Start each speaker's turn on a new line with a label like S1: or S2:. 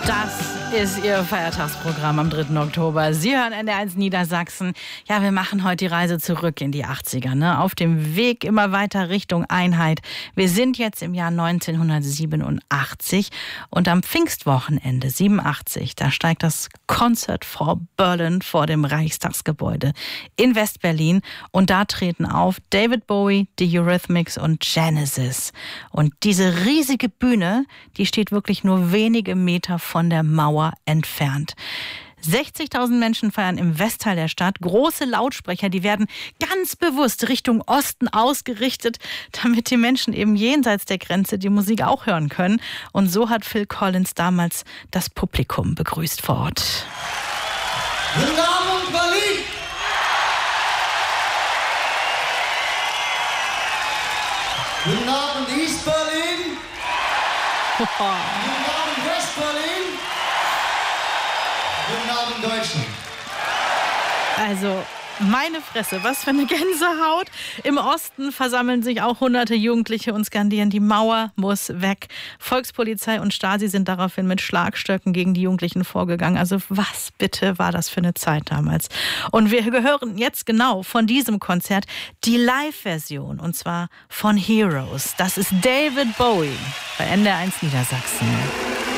S1: Das ist Ihr Feiertagsprogramm am 3. Oktober. Sie hören NDR1 Niedersachsen. Ja, wir machen heute die Reise zurück in die 80er, ne? Auf dem Weg immer weiter Richtung Einheit. Wir sind jetzt im Jahr 1987 und am Pfingstwochenende 87, da steigt das Concert for Berlin vor dem Reichstagsgebäude in West-Berlin und da treten auf David Bowie, die Eurythmics und Genesis. Und diese riesige Bühne, die steht wirklich nur wenige Meter von der Mauer entfernt. 60.000 Menschen feiern im Westteil der Stadt. Große Lautsprecher, die werden ganz bewusst Richtung Osten ausgerichtet, damit die Menschen eben jenseits der Grenze die Musik auch hören können. Und so hat Phil Collins damals das Publikum begrüßt vor Ort.
S2: Guten Abend, Berlin! Guten Abend, East Berlin! Guten Abend, West Berlin! Guten Abend, Deutschland!
S1: Also, meine Fresse, was für eine Gänsehaut. Im Osten versammeln sich auch hunderte Jugendliche und skandieren, die Mauer muss weg. Volkspolizei und Stasi sind daraufhin mit Schlagstöcken gegen die Jugendlichen vorgegangen. Also was bitte war das für eine Zeit damals? Und wir hören jetzt genau von diesem Konzert die Live-Version, und zwar von Heroes. Das ist David Bowie bei NDR1 Niedersachsen.